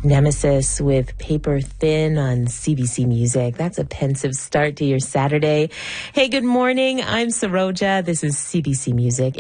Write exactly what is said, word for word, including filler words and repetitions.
Nemesis with Paper Thin on C B C Music. That's a pensive start to your Saturday. Hey, good morning. I'm Saroja. This is C B C Music.